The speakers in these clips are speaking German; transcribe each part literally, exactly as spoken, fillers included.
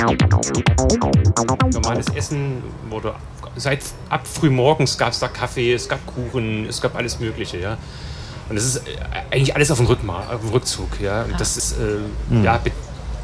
Normales Essen wurde seit ab frühmorgens gab es da Kaffee, es gab Kuchen, es gab alles Mögliche, ja. Und das ist eigentlich alles auf dem, Rückma- auf dem Rückzug, ja. Und das ist äh, mhm. ja, be-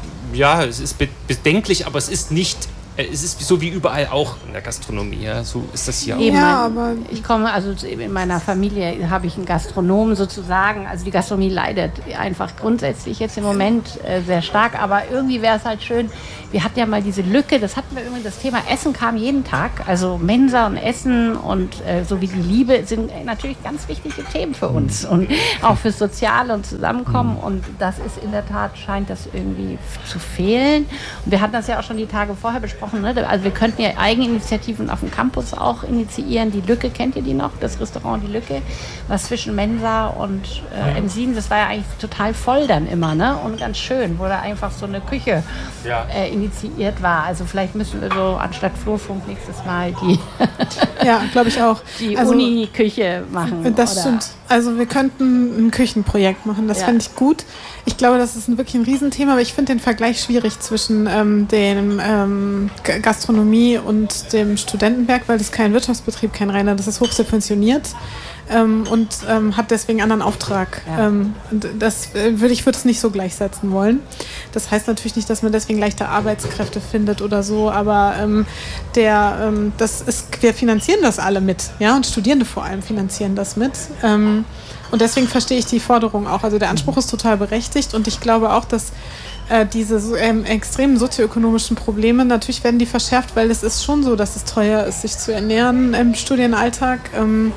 ja, es ist be- bedenklich, aber es ist nicht. Es ist so wie überall auch in der Gastronomie, ja, so ist das hier Eben, auch. Ja, aber ich komme, also in meiner Familie habe ich einen Gastronomen sozusagen, also die Gastronomie leidet einfach grundsätzlich jetzt im Moment äh, sehr stark, aber irgendwie wäre es halt schön, wir hatten ja mal diese Lücke, das hatten wir irgendwie, das Thema Essen kam jeden Tag, also Mensa und Essen und äh, so wie die Liebe sind natürlich ganz wichtige Themen für uns und auch fürs Soziale und Zusammenkommen und das ist in der Tat, scheint das irgendwie f- zu fehlen und wir hatten das ja auch schon die Tage vorher besprochen. Also wir könnten ja Eigeninitiativen auf dem Campus auch initiieren. Die Lücke, kennt ihr die noch? Das Restaurant Die Lücke, was zwischen Mensa und äh, M sieben, das war ja eigentlich total voll dann immer, ne? Und ganz schön, wo da einfach so eine Küche ja. äh, initiiert war. Also vielleicht müssen wir so anstatt Flurfunk nächstes Mal die, ja, glaube ich auch. die also, Uni-Küche machen. Das oder? Stimmt. Also wir könnten ein Küchenprojekt machen, das ja. fände ich gut. Ich glaube, das ist ein, wirklich ein Riesenthema, aber ich finde den Vergleich schwierig zwischen ähm, dem ähm, G- Gastronomie und dem Studentenwerk, weil das ist kein Wirtschaftsbetrieb, kein reiner, das ist hochsubventioniert ähm, und ähm, hat deswegen einen anderen Auftrag. Ja. Ähm, und das äh, würde ich würde es nicht so gleichsetzen wollen. Das heißt natürlich nicht, dass man deswegen leichter Arbeitskräfte findet oder so, aber ähm, der, ähm, das ist, wir finanzieren das alle mit, ja, und Studierende vor allem finanzieren das mit. Ähm, Und deswegen verstehe ich die Forderung auch. Also der Anspruch ist total berechtigt und ich glaube auch, dass äh, diese so, ähm, extremen sozioökonomischen Probleme, natürlich werden die verschärft, weil es ist schon so, dass es teuer ist, sich zu ernähren im Studienalltag. Ähm,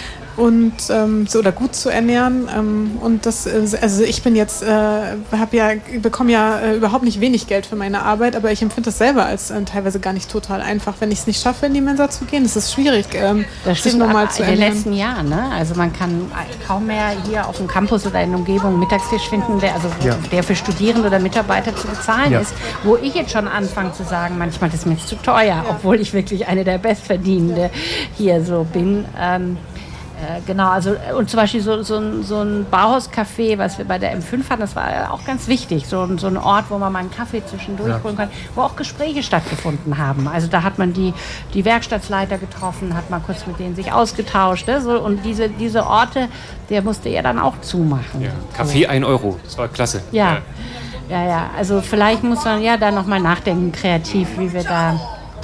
und ähm, so oder gut zu ernähren ähm, und das also ich bin jetzt äh, habe ja bekomme ja äh, überhaupt nicht wenig Geld für meine Arbeit, aber ich empfinde das selber als äh, teilweise gar nicht total einfach, wenn ich es nicht schaffe, in die Mensa zu gehen. Es ist schwierig, ähm, das sich normal zu ernähren. In den letzten Jahren, ne? Also man kann kaum mehr hier auf dem Campus oder in der Umgebung einen Mittagstisch finden, der also ja. der für Studierende oder Mitarbeiter zu bezahlen ja. ist, wo ich jetzt schon anfange zu sagen, manchmal ist mir jetzt zu teuer, ja. obwohl ich wirklich eine der Bestverdienende hier so bin. Ähm, Äh, genau, also und zum Beispiel so, so, ein, so ein Bauhauscafé, was wir bei der M fünf hatten, das war ja auch ganz wichtig, so, so ein Ort, wo man mal einen Kaffee zwischendurch ja. holen kann, wo auch Gespräche stattgefunden haben. Also da hat man die, die Werkstattleiter getroffen, hat mal kurz mit denen sich ausgetauscht, ne? So, und diese, diese Orte, der musste ja dann auch zumachen. Ja. Kaffee ein Euro, das war klasse. Ja, ja, ja, also vielleicht muss man ja da nochmal nachdenken, kreativ, wie wir da,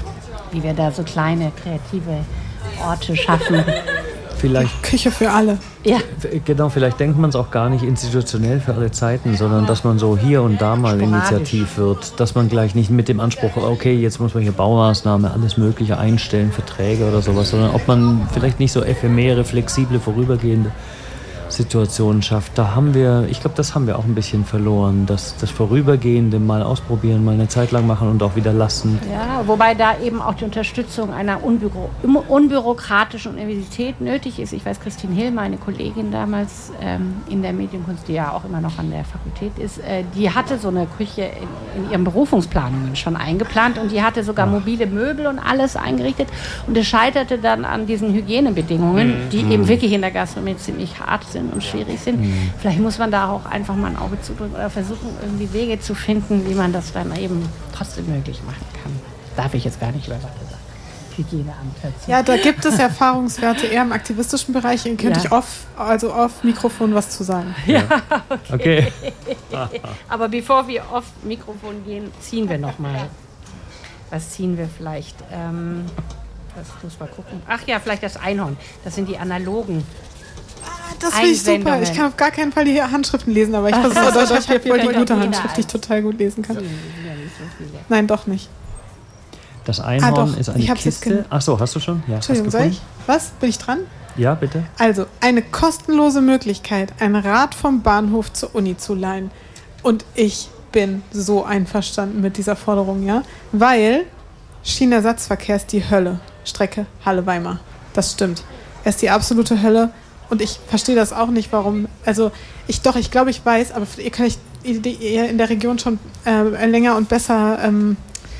wie wir da so kleine, kreative Orte schaffen. Vielleicht Küche für alle. Ja. Genau, vielleicht denkt man es auch gar nicht institutionell für alle Zeiten, sondern dass man so hier und da mal Sporadisch. initiativ wird. Dass man gleich nicht mit dem Anspruch, okay, jetzt muss man hier Baumaßnahmen, alles Mögliche einstellen, Verträge oder sowas, sondern ob man vielleicht nicht so ephemere, flexible, vorübergehende Situationen schafft. Da haben wir, ich glaube, das haben wir auch ein bisschen verloren. Das, das Vorübergehende mal ausprobieren, mal eine Zeit lang machen und auch wieder lassen. Ja, wobei da eben auch die Unterstützung einer unbüro, unbürokratischen Universität nötig ist. Ich weiß, Christine Hill, meine Kollegin damals ähm, in der Medienkunst, die ja auch immer noch an der Fakultät ist, äh, die hatte so eine Küche in, in ihren Berufungsplanungen schon eingeplant und die hatte sogar mobile Möbel und alles eingerichtet und es scheiterte dann an diesen Hygienebedingungen, mhm. die mhm. eben wirklich in der Gastronomie ziemlich hart sind und schwierig sind. Mhm. Vielleicht muss man da auch einfach mal ein Auge zudrücken oder versuchen, irgendwie Wege zu finden, wie man das dann eben trotzdem möglich machen kann. Darf ich jetzt gar nicht über was sagen. Hygieneamt dazu. Ja, da gibt es Erfahrungswerte eher im aktivistischen Bereich. Ihnen könnte ja. ich off, also off Mikrofon was zu sagen. Ja, okay. okay. Aber bevor wir off Mikrofon gehen, ziehen wir noch mal. Was ziehen wir vielleicht? Ähm, das muss mal gucken. Ach ja, vielleicht das Einhorn. Das sind die analogen. Das finde ich super. Ich kann auf gar keinen Fall die Handschriften lesen, aber ich versuche doch, ich habe voll die gute Handschrift, die ich total gut lesen kann. Nein, doch nicht. Das Einhorn ah, ist eine Kiste. Achso, hast du schon? Ja, Entschuldigung, soll ich? Was? Bin ich dran? Ja, bitte. Also, eine kostenlose Möglichkeit, ein Rad vom Bahnhof zur Uni zu leihen. Und ich bin so einverstanden mit dieser Forderung, ja? Weil Schienenersatzverkehr ist die Hölle. Strecke Halle-Weimar. Das stimmt. Er ist die absolute Hölle. Und ich verstehe das auch nicht, warum, also ich doch, ich glaube, ich weiß, aber ihr könnt ihr in der Region schon äh, länger und besser ähm,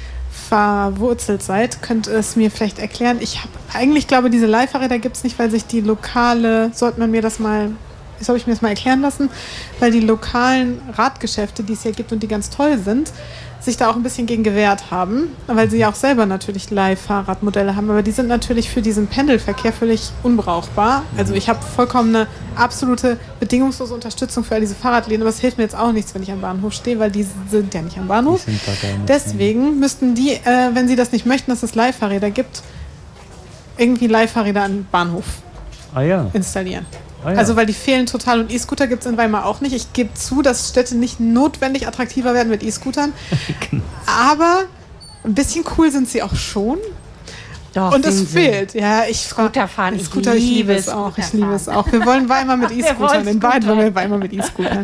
verwurzelt seid, könnt ihr es mir vielleicht erklären. Ich habe eigentlich glaube, diese Leihfahrräder gibt es nicht, weil sich die lokale, sollte man mir das mal, soll ich mir das mal erklären lassen, weil die lokalen Radgeschäfte, die es hier gibt und die ganz toll sind, sich da auch ein bisschen gegen gewehrt haben, weil sie ja auch selber natürlich Leih-Fahrradmodelle haben, aber die sind natürlich für diesen Pendelverkehr völlig unbrauchbar. Also ich habe vollkommen eine absolute bedingungslose Unterstützung für all diese Fahrradläden, aber es hilft mir jetzt auch nichts, wenn ich am Bahnhof stehe, weil die sind ja nicht am Bahnhof. Die sind da gar nicht. Deswegen müssten die, äh, wenn sie das nicht möchten, dass es Leihfahrräder gibt, irgendwie Leihfahrräder an den Bahnhof ah, ja. installieren. Ah, ja. Also weil die fehlen total und E-Scooter gibt es in Weimar auch nicht. Ich gebe zu, dass Städte nicht notwendig attraktiver werden mit E-Scootern. Aber ein bisschen cool sind sie auch schon. Doch, und es sind fehlt. Ja, ich Scooter fahren. Ich Scooter, ich liebe es auch. Ich liebe es auch. Wir wollen Weimar mit E-Scootern. In Wahrheit wollen wir Weimar mit E-Scootern.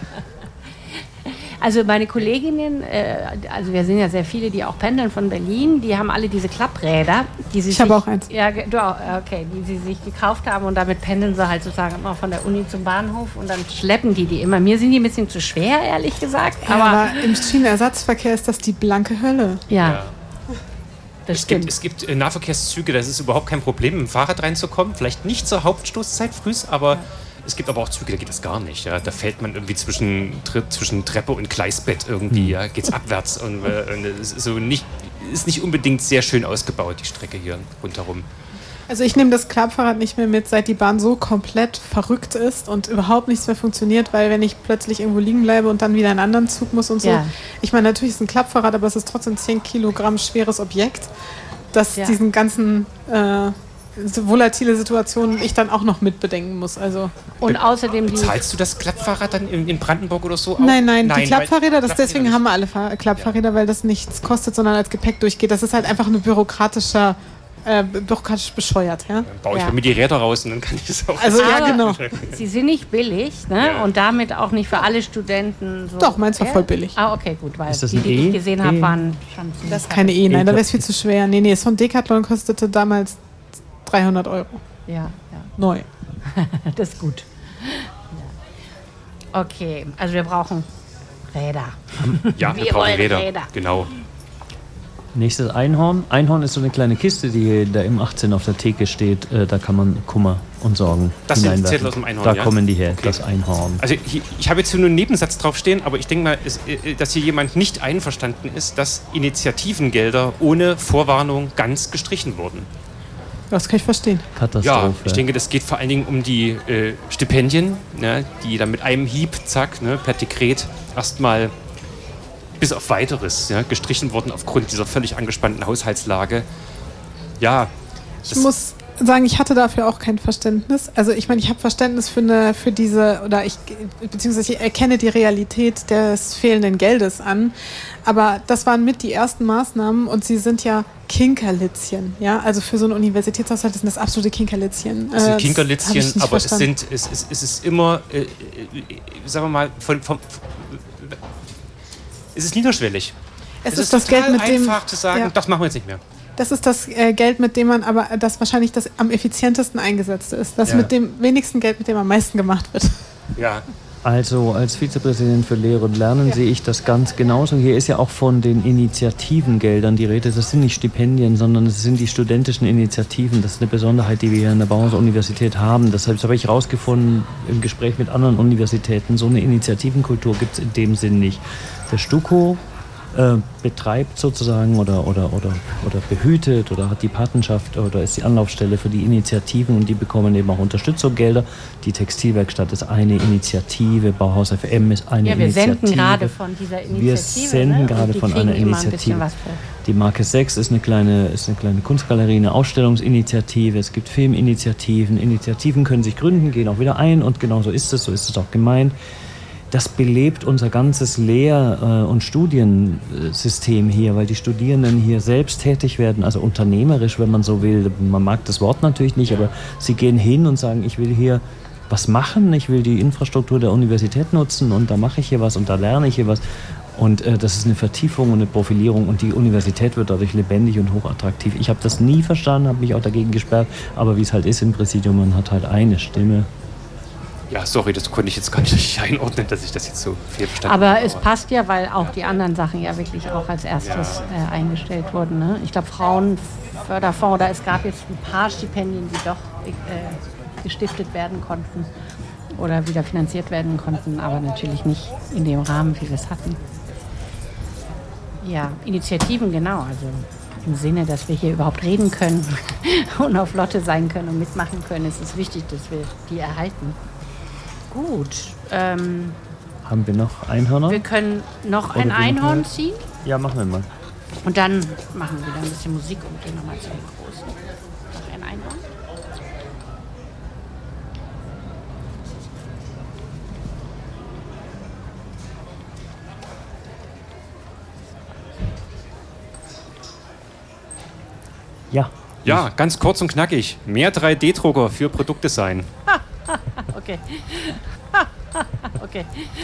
Also meine Kolleginnen, äh, also wir sind ja sehr viele, die auch pendeln von Berlin, die haben alle diese Klappräder. Die sie ich sich, habe auch eins. Ja, du auch, okay, die sie sich gekauft haben und damit pendeln sie halt sozusagen immer von der Uni zum Bahnhof und dann schleppen die die immer. Mir sind die ein bisschen zu schwer, ehrlich gesagt. Ja, aber, aber im Schienenersatzverkehr ist das die blanke Hölle. Ja. Ja. Das es, stimmt. gibt, es gibt Nahverkehrszüge, das ist überhaupt kein Problem, mit dem Fahrrad reinzukommen. Vielleicht nicht zur Hauptstoßzeit frühs, aber ja. Es gibt aber auch Züge, da geht das gar nicht. Ja. Da fällt man irgendwie zwischen, zwischen Treppe und Gleisbett irgendwie, ja, geht es abwärts. Und, äh, und es ist, so nicht, ist nicht unbedingt sehr schön ausgebaut, die Strecke hier rundherum. Also ich nehme das Klappfahrrad nicht mehr mit, seit die Bahn so komplett verrückt ist und überhaupt nichts mehr funktioniert, weil wenn ich plötzlich irgendwo liegen bleibe und dann wieder einen anderen Zug muss und so. Ja. Ich meine, natürlich ist es ein Klappfahrrad, aber es ist trotzdem zehn Kilogramm schweres Objekt, das ja. diesen ganzen... Äh, volatile Situationen ich dann auch noch mitbedenken muss. Also und außerdem die Bezahlst du das Klappfahrrad dann in, in Brandenburg oder so? Auch? Nein, nein, nein, die Klappfahrräder, das Klappfahrräder deswegen nicht. haben wir alle Fahr- Klappfahrräder, weil das nichts kostet, sondern als Gepäck durchgeht. Das ist halt einfach eine bürokratischer, äh, bürokratisch bescheuert. Ja? Dann baue ich ja. mir die Räder raus und dann kann ich das auch. Also ja, Aber genau. Sie sind nicht billig, ne? Ja. Und damit auch nicht für alle Studenten so. Doch, meins war voll billig. Ah, okay, gut, weil ist das die, die e? ich gesehen habe, waren schon ziemlich. Das ist keine E, nein, da wäre es viel zu schwer. Nee, nee, so ein Decathlon kostete damals dreihundert Euro. Ja, ja. Neu. Das ist gut. Ja. Okay, also wir brauchen Räder. Ja, wir, wir brauchen Räder. Räder. Genau. Nächstes Einhorn. Einhorn ist so eine kleine Kiste, die da im achtzehn auf der Theke steht. Äh, da kann man Kummer und Sorgen das hineinwerfen. Das sind Zettel aus dem Einhorn, Da ja? kommen die her, okay. Das Einhorn. Also ich, ich habe jetzt hier nur einen Nebensatz draufstehen, aber ich denke mal, ist, dass hier jemand nicht einverstanden ist, dass Initiativengelder ohne Vorwarnung ganz gestrichen wurden. Das kann ich verstehen. Katastrophe. Ja, ich denke, das geht vor allen Dingen um die äh, Stipendien, ne, die dann mit einem Hieb, zack, ne, per Dekret erstmal bis auf Weiteres ja, gestrichen wurden aufgrund dieser völlig angespannten Haushaltslage. Ja. Ich muss sagen, ich hatte dafür auch kein Verständnis. Also ich meine, ich habe Verständnis für eine, für diese, oder ich, beziehungsweise ich erkenne die Realität des fehlenden Geldes an. Aber das waren mit die ersten Maßnahmen und sie sind ja Kinkerlitzchen. Ja? Also für so einen Universitätshaushalt sind das absolute Kinkerlitzchen. Es sind Kinkerlitzchen, aber verstanden. es, sind, es, es, es ist immer, äh, äh, sagen wir mal, von, von, es ist niederschwellig. Es, es ist, ist das total Geld, mit dem einfach zu sagen, ja. das machen wir jetzt nicht mehr. Das ist das äh, Geld, mit dem man aber das wahrscheinlich das am effizientesten eingesetzte ist. Das ja. mit dem wenigsten Geld, mit dem am meisten gemacht wird. Ja. Also als Vizepräsident für Lehre und Lernen ja. sehe ich das ganz genauso. Hier ist ja auch von den Initiativengeldern die Rede. Das sind nicht Stipendien, sondern es sind die studentischen Initiativen. Das ist eine Besonderheit, die wir hier an der Bauhaus-Universität haben. Deshalb habe ich herausgefunden im Gespräch mit anderen Universitäten, so eine Initiativenkultur gibt es in dem Sinn nicht. Der STUKO äh, betreibt sozusagen oder, oder, oder, oder behütet oder hat die Patenschaft oder ist die Anlaufstelle für die Initiativen und die bekommen eben auch Unterstützungsgelder. Die Textilwerkstatt ist eine Initiative, Bauhaus F M ist eine ja, wir Initiative. senden gerade von dieser Initiative. Wir senden ne? gerade von einer Initiative. Ein die Marke sechs ist eine kleine, ist eine kleine Kunstgalerie, eine Ausstellungsinitiative. Es gibt Filminitiativen. Initiativen können sich gründen, gehen auch wieder ein und genau so ist es, so ist es auch gemeint. Das belebt unser ganzes Lehr- und Studiensystem hier, weil die Studierenden hier selbst tätig werden, also unternehmerisch, wenn man so will. Man mag das Wort natürlich nicht, aber sie gehen hin und sagen, ich will hier was machen, ich will die Infrastruktur der Universität nutzen und da mache ich hier was und da lerne ich hier was. Und äh, das ist eine Vertiefung und eine Profilierung und die Universität wird dadurch lebendig und hochattraktiv. Ich habe das nie verstanden, habe mich auch dagegen gesperrt, aber wie es halt ist im Präsidium, man hat halt eine Stimme. Ja, sorry, das konnte ich jetzt gar nicht einordnen, dass ich das jetzt so viel verstanden habe. Aber habe. es passt ja, weil auch die anderen Sachen ja wirklich auch als erstes ja. äh, eingestellt wurden. Ne? Ich glaube, Frauenförderfonds, oder es gab jetzt ein paar Stipendien, die doch äh, gestiftet werden konnten oder wieder finanziert werden konnten, aber natürlich nicht in dem Rahmen, wie wir es hatten. Ja, Initiativen, genau. Also im Sinne, dass wir hier überhaupt reden können und auf Lotte sein können und mitmachen können, ist es wichtig, dass wir die erhalten. Gut. Ähm, Haben wir noch Einhörner? Wir können noch Oder ein Einhorn wir- ziehen Ja, machen wir mal. und dann machen wir dann ein bisschen Musik und gehen nochmal zu den Großen. Noch ein Einhorn. Ja. Ja, ganz kurz und knackig. Mehr drei D-Drucker für Produktdesign. Okay. Okay.